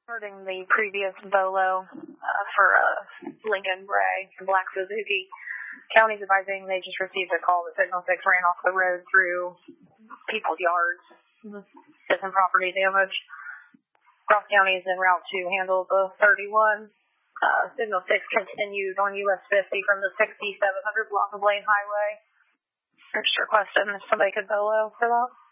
Regarding the previous BOLO for Lincoln Bray, Black Suzuki, county's advising they just received a call that Signal 6 ran off the road through people's yards. Did some property damage. Ross County is en route to handle the 31. Signal 6 continued on US 50 from the 6700 block of Lane Highway. They're just requesting if somebody could BOLO for that.